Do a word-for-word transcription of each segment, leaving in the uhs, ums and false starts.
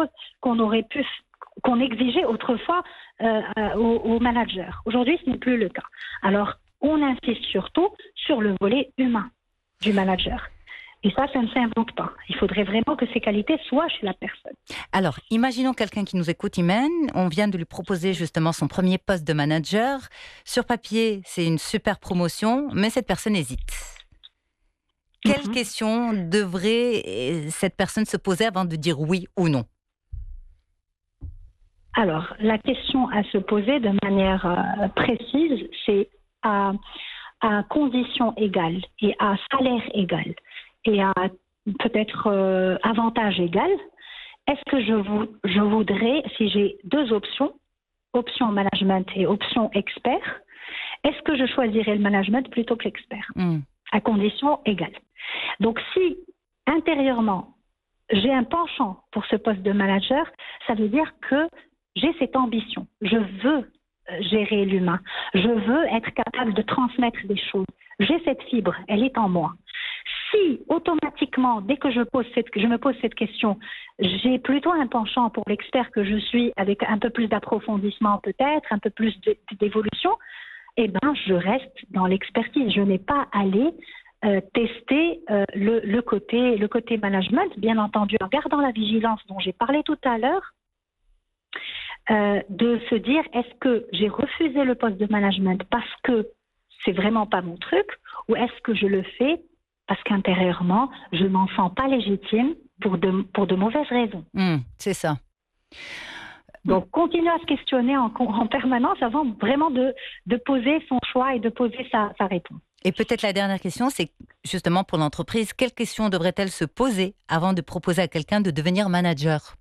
choses qu'on aurait pu, qu'on exigeait autrefois euh, euh, aux, aux managers. Aujourd'hui, ce n'est plus le cas. Alors, on insiste surtout sur le volet humain du manager. Et ça, ça ne s'invente pas. Il faudrait vraiment que ces qualités soient chez la personne. Alors, imaginons quelqu'un qui nous écoute, Imen. On vient de lui proposer justement son premier poste de manager. Sur papier, c'est une super promotion, mais cette personne hésite. Quelles Mhm. questions devrait cette personne se poser avant de dire oui ou non? Alors, la question à se poser de manière euh, précise, c'est à, à conditions égales et à salaire égal et à peut-être euh, avantage égal, est-ce que je, vou- je voudrais, si j'ai deux options, option management et option expert, est-ce que je choisirais le management plutôt que l'expert, Mm. à conditions égales? Donc, si intérieurement, j'ai un penchant pour ce poste de manager, ça veut dire que j'ai cette ambition. Je veux euh, gérer l'humain. Je veux être capable de transmettre des choses. J'ai cette fibre, elle est en moi. Si automatiquement, dès que je, pose cette, je me pose cette question, j'ai plutôt un penchant pour l'expert que je suis, avec un peu plus d'approfondissement peut-être, un peu plus de- d'évolution, eh ben, je reste dans l'expertise. Je n'ai pas allé euh, tester euh, le, le, côté, le côté management, bien entendu, en gardant la vigilance dont j'ai parlé tout à l'heure, euh, de se dire, est-ce que j'ai refusé le poste de management parce que c'est vraiment pas mon truc, ou est-ce que je le fais parce qu'intérieurement, je m'en sens pas légitime pour de, pour de mauvaises raisons. Mm, c'est ça. Donc, continuer à se questionner en, en permanence avant vraiment de, de poser son choix et de poser sa, sa réponse. Et peut-être la dernière question, c'est justement pour l'entreprise, quelles questions devrait-elle se poser avant de proposer à quelqu'un de devenir manager?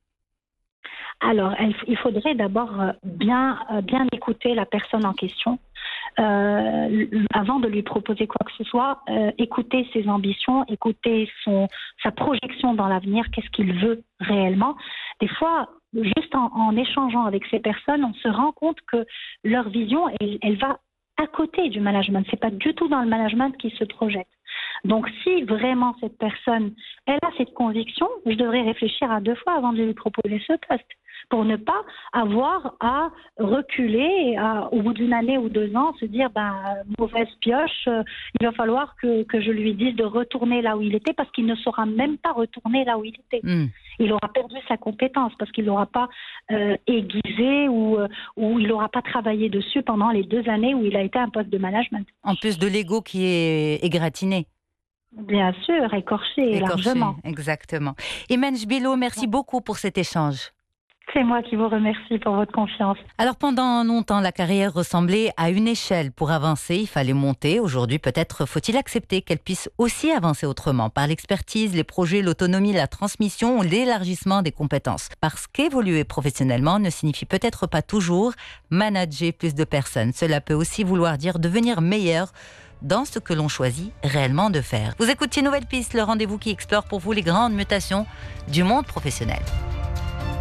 Alors, elle- il faudrait d'abord euh, bien, euh, bien écouter la personne en question. Euh, avant de lui proposer quoi que ce soit, euh, écouter ses ambitions, écouter son, sa projection dans l'avenir, qu'est-ce qu'il veut réellement. Des fois, juste en, en échangeant avec ces personnes, on se rend compte que leur vision, elle, elle va à côté du management. C'est pas du tout dans le management qu'ils se projettent. Donc, si vraiment cette personne, elle a cette conviction, je devrais réfléchir à deux fois avant de lui proposer ce poste, pour ne pas avoir à reculer et à, au bout d'une année ou deux ans, se dire, ben, mauvaise pioche, euh, il va falloir que, que je lui dise de retourner là où il était, parce qu'il ne saura même pas retourner là où il était. Mm. Il aura perdu sa compétence parce qu'il n'aura pas euh, aiguisé ou, euh, ou il n'aura pas travaillé dessus pendant les deux années où il a été un poste de management. En plus de l'ego qui est égratigné. Bien sûr, écorché, Écorché, largement. exactement. Imen Jbilo, merci beaucoup pour cet échange. C'est moi qui vous remercie pour votre confiance. Alors pendant longtemps, la carrière ressemblait à une échelle. Pour avancer, il fallait monter. Aujourd'hui, peut-être faut-il accepter qu'elle puisse aussi avancer autrement, par l'expertise, les projets, l'autonomie, la transmission, l'élargissement des compétences. Parce qu'évoluer professionnellement ne signifie peut-être pas toujours manager plus de personnes. Cela peut aussi vouloir dire devenir meilleur dans ce que l'on choisit réellement de faire. Vous écoutez Nouvelle Piste, le rendez-vous qui explore pour vous les grandes mutations du monde professionnel.